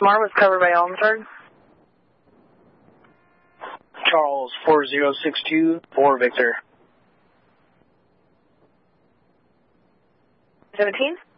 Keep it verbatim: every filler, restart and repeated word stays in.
Smart was covered by Ellensburg. Charles, four zero six two, for Victor. seventeen?